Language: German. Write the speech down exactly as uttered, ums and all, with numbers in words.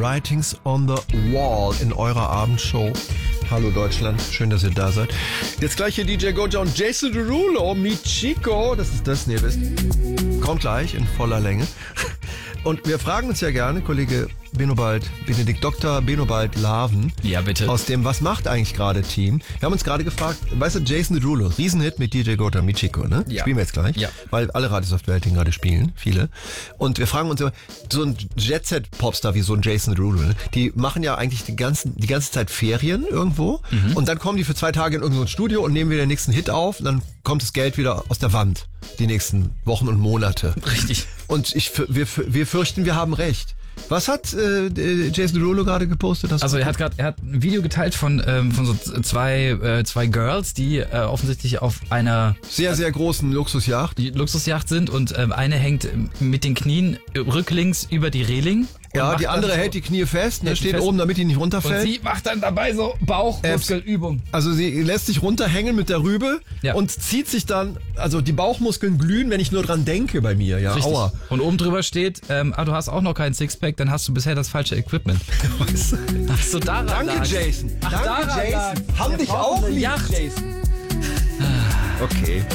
Writings on the Wall in eurer Abendshow. Hallo Deutschland, schön, dass ihr da seid. Jetzt gleich hier D J Goja und Jason Derulo, Michiko, das ist das, ihr wisst. Kommt gleich in voller Länge. Und wir fragen uns ja gerne, Kollege Benobald, Benedikt Doktor Benobald Laven. Ja, bitte. Aus dem Was macht eigentlich gerade Team? Wir haben uns gerade gefragt, weißt du, Jason Derulo, Riesenhit mit D J Goja, Michiko, ne? Ja. Spielen wir jetzt gleich. Ja. Weil alle Radios auf der Welt den gerade spielen, viele. Und wir fragen uns immer, so ein Jet-Set-Popstar wie so ein Jason Derulo, ne? Die machen ja eigentlich die, ganzen, die ganze Zeit Ferien irgendwo. Mhm. Und dann kommen die für zwei Tage in irgendein Studio und nehmen wieder den nächsten Hit auf. Und dann kommt das Geld wieder aus der Wand. Die nächsten Wochen und Monate. Richtig. Und ich, wir, wir fürchten, wir haben recht. Was hat äh, Jason Derulo gerade gepostet? Hast also er hat gerade, er hat ein Video geteilt von ähm, von so zwei äh, zwei Girls, die äh, offensichtlich auf einer sehr sehr großen Luxusjacht, die Luxusjacht sind und ähm, eine hängt mit den Knien rücklings über die Reling. Ja, die andere so, hält die Knie fest, ne, steht fest. oben, damit die nicht runterfällt. Und sie macht dann dabei so Bauchmuskelübung. Also sie lässt sich runterhängen mit der Rübe ja. und zieht sich dann, also die Bauchmuskeln glühen, wenn ich nur dran denke bei mir. Ja, richtig. Aua. Und oben drüber steht, ähm, ah, du hast auch noch keinen Sixpack, dann hast du bisher das falsche Equipment. Was? Ach so, daran Danke, lag's. Jason. Ach, Danke, daran Jason. lag's. Haben dich auch lieb, Yacht. Jason. Okay.